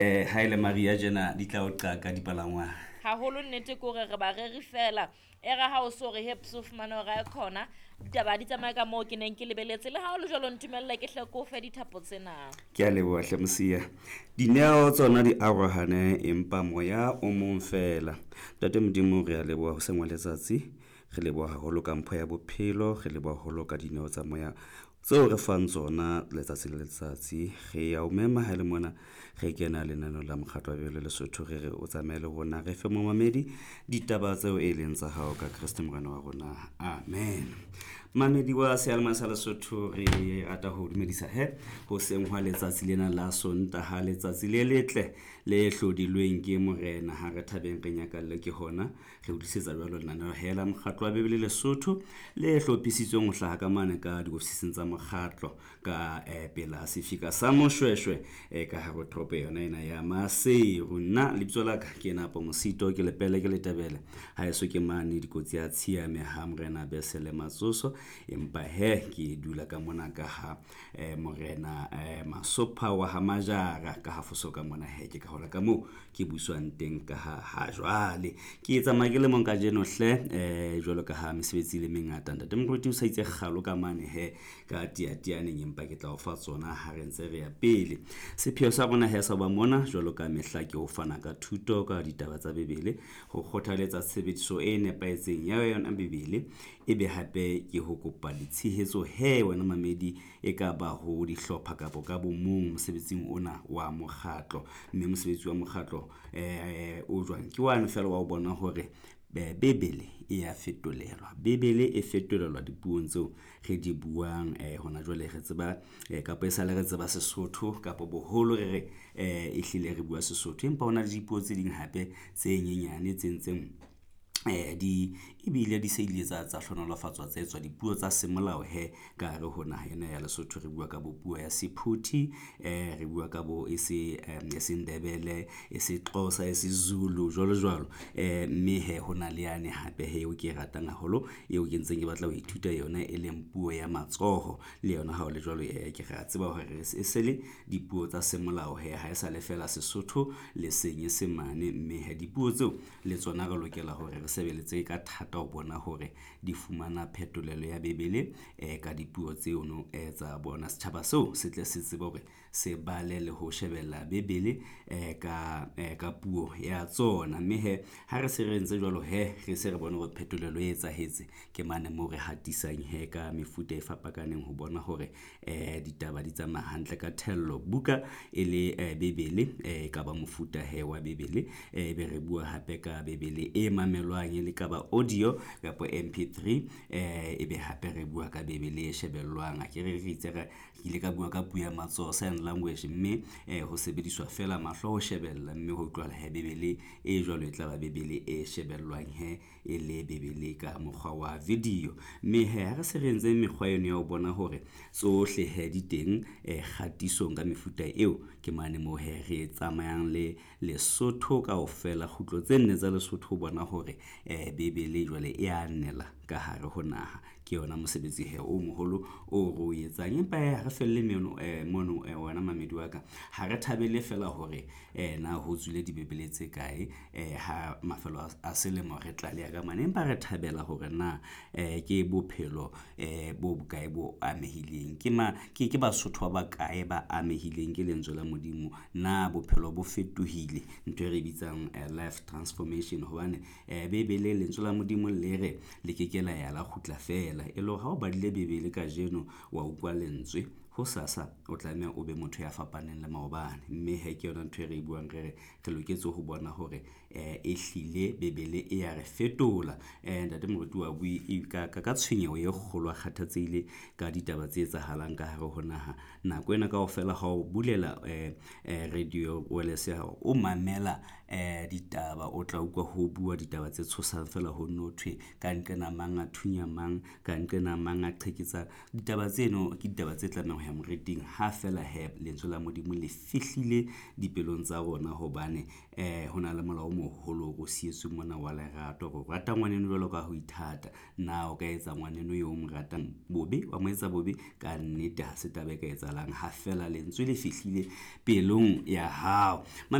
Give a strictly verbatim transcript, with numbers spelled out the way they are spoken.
eh ha ile Maria jena di tla o qaka dipalangwang. haholo nnete ke hore re ba re re fela e ra ha o so re heps of mano ra khona ditaba di tsamaya ka moo ke neng ke lebeletse le ha o le jalo ntumella ke hle ko fe dithapo tsena. Ke a leboha hle Mosia. Dineo tsona di arohane empa moya o mong fela. Tate Modimo re a leboha ho sengwa letsatsi. Re leboha haholo ka mpho ya bophelo, re leboha haholo ka dineo tsa moya tseo re fang tsona letsatsi le letsatsi. Re ya o mema ha le mona re kena lenaneo la mokgatlo wa Bebele Lesotho re re o tsamaele rona re fe momamedi ditaba tseo e leng tsa hao ka Kristo morena wa rona. Amen. Mamedi wa Sealma sa Lesotho re rata ho dumedisa he ho seng hwa letsatsi lena la Sontaha, letsatsi le letle le hlodilweng ke morena. Ha re thabeng re nyakalle ke hona re utlwisetsa jwalo lenaneo hela mokgatlo wa Bebele Lesotho le hlophisitsweng ho hlaha ka mane ka diofising tsa mokgatlo ka eh, pela sefika sa Moshweshwe eh, ka haro tropo yona ena ya Maseru. Nna lebitso la ka ke Napo Mosito ke lepele ke letabele ha eso ke mane dikotsi ya tshiame ha morena Besele Matsoso empa he ke dula ka mona ka ha eh, morena eh, Masopha wa ha Majara ka ha foso ka mona he ke ka hola ka mo ke buswang teng ka ha ha jwale ke etsa makele mon ka jeno hle eh, jwalo ka ha mesebetsi le mengata ntate mokgoti o sa itse kgalo ka mane he ka tia tiane empa ke tla o fa tsona ha re ntse re ya pele. Sepheo sa rona he sa ba mona jwalo ka mehla ke o fana ka thuto ka ditaba tsa Bebele ho kgothaletsa tshebediso e nepahetseng ya yona Bebele ebe hape ke ho kopa ditshehetso he wena mamedi e ka ba ho dihlopha kapo ka bomong mosebetsing ona wa mokgatlo. Mme mosebetsi wa mokgatlo eh o jwang ke wane fela wa o bona hore Bebele e ya fetolelwa. Bebele e fetolelwa dipuong tseo re di buang eh hona jwale re tseba eh, kapa e sale re tseba Sesotho kapa boholo re re eh e hlile re bua Sesotho empa hona le dipuo tse ding hape tse nyenyane tse ntseng eh di ibile di se ile tsa tsa hlonolofatswa tse tswa dipuo tsa semolao he ka re hona ena ya Lesotho re bua ka bo puo ya Sephuthi eh re bua ka bo ese esindebele esixhosa esizulu jolo jwalo eh mme he hona le yane hape he o ke ratang haholo eo ke ntseng ke batla ho ithuta yona e leng puo ya matsoho le yona ha o le jwalo eh ke ga tseba hore e sele dipuo tsa semolao he ha esa le fela Sesotho le Senyesemane mme he dipuo tseo le tsona re lokela hore sebeletse ka thata o bona hore di fumana phetolelo ya Bebele eh ka dipuo tseo no etsa bona setjhaba seo se tle se tsebe hore se bale le ho shebella Bebele eh ka eh, ka puo ya tsona. Mme he ha re se re ntse jwalo he re se re bona hore phetolelo e etsahetse ke mane mo re hatisang he ka mefuta e fapakaneng ho bona hore eh ditaba di tsamaya hantle ka thello buka e le eh, Bebele eh ka ba mofuta he wa Bebele eh be re bua hape ka Bebele e mamelwa le ka ba audio kapo M P three eh ebe hape re bua ka Bebele e shebellwang a ke re re itse re ile ka bua ka puo ya matsoho sign language mme eh ho sebediswa fela mahlo ho shebella mme ho utlwa he Bebele e jwalo e tla ba Bebele e shebellwang he e le Bebele ka mokgwa wa video. Mme he ha re se re ntse mekgwa yone ya ho bona hore tsohle he di teng eh khatisong ka mefuta eo ke mane mo he re tsamayang le Lesotho ka ofela khutlo tse nne tsa Lesotho bona hore eh Bebele jwale e anela ka hare ho naha ke yona mosebetsi he o moholo o ro etsang empa ha re felle meno eh mono eh, wana mamedi wa ka ha re thabele fela hore eh na ho tswile dibebele tse kae eh ha mafelo a selemo re tla le ka mane empa re thabela hore na eh ke bophelo eh bo bokae bo amehileng ke ma ke ke Basotho ba kae ba amehileng ke lentswe la Modimo na bophelo bo fetohile ntwe re bitsang eh, life transformation hobane eh Bebele lentswe la Modimo le re le kekela ya la khutla fela elo ha o badile Bebele ka jeno wa ukwa lentswe ho sasa o tlameha o be motho ya fapaneng le maobane mme he ke yona ntwe re buang re re re loketse ho bona hore eh e hlile Bebele e ya re fetola eh ntate moruti wa bui ka ka tshwenyeho e kgolo a kgathatseile ka ditaba tse etsahalang ka hare ho naha nako ena kaofela ha o bulela eh radio wireless ya o mamela eh ditaba o tla ukwa ho bua ditaba tse tshosang fela ho nothwe ka nkena mang a thunya mang ka nkena mang a qheketsa ditaba tseno ke ditaba tse tlamehang moreting ha fela he lentswe la Modimo le fihlile dipelong tsa rona, hobane eh hona le molao o moholo go sietswe mona wa lerato go rata ngwaneno jwalo ka ho ithata. Na o ka etsa ngwaneno yo mo ratang bobe wa mo etsa bobe, ka nnete ha se taba e ka etsahalang ha fela lentswe le fihlile pelong ya hao.